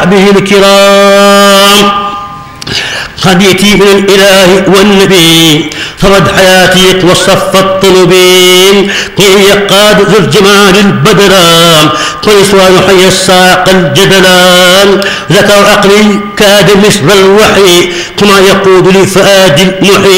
وصحبه الكرام. هديتي من الإله والنبي فرد حياتي وصف الطلبين قيل يقاد ذو الجمال البدران قل سؤال حي الساق الجدلان ذكر عقلي كاد مثل الوحي كما يقود لفؤاد المحيط